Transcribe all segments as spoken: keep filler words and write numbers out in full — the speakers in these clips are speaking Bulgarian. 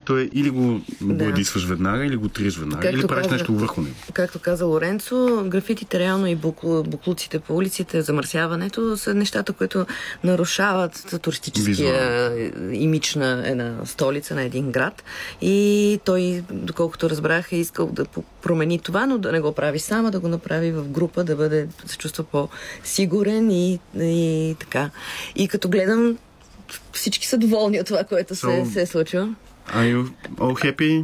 То е или го бладисваш да. веднага, или го триеш веднага, както или правиш каза, нещо върху него. Както каза Лоренцо, графитите реално и буклу, буклуците по улиците, замърсяването са нещата, които нарушават туристическия Визуал. имидж на една столица, на един град. И той, доколкото разбрах, е искал да промени това, но да не го прави сама, да го направи в група, да бъде, да се чувства по-сигурен и, и така. И като гледам, всички са доволни от това, което so, се, се е случило. Are you all happy?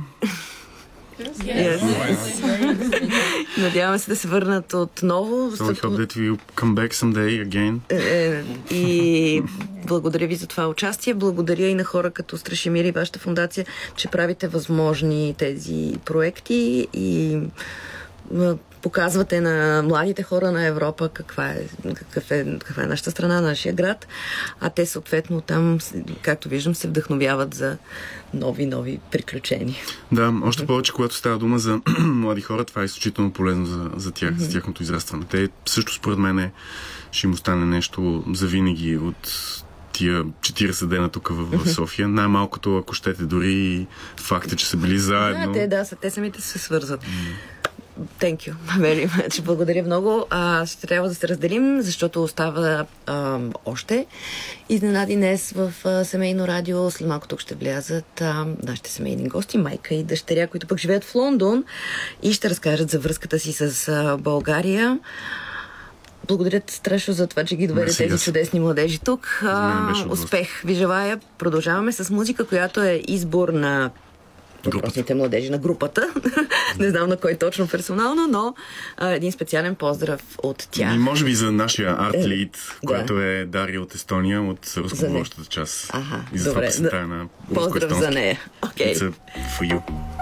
Yes. Yes. Надяваме се да се върнат отново. So I hope that you come back someday again. И благодаря ви за това участие. Благодаря и на хора като Страшимир и вашата фундация, че правите възможни тези проекти и показвате на младите хора на Европа каква е, какъв е, каква е нашата страна, нашия град, а те съответно там, както виждам, се вдъхновяват за нови, нови приключения. Да, още повече, когато става дума за млади хора, това е изключително полезно за, за тях, mm-hmm. за тяхното израстване. Те също, според мен, ще им остане нещо завинаги от тия четирийсет дена тук в, в София. Най-малкото, ако щете, дори и факта, че са били заедно. Да, те, да, те самите се свързват. Mm. Thank you very much. Благодаря много. А, ще трябва да се разделим, защото остава а, още изненади днес в а, семейно радио. След малко тук ще влязат а, нашите семейни гости, майка и дъщеря, които пък живеят в Лондон и ще разкажат за връзката си с а, България. Благодаря страшно за това, че ги доведе тези yes. чудесни младежи тук. А, успех ви желая. Продължаваме с музика, която е избор на въпросните младежи на групата. Не знам на кой точно персонално, но а, един специален поздрав от тях. И може би за нашия арт-лид, е, която да. е Дария от Естония, от рускоговорещата част. Ага, и за добре. това песента на поздрав за нея. Okay. It's a for you.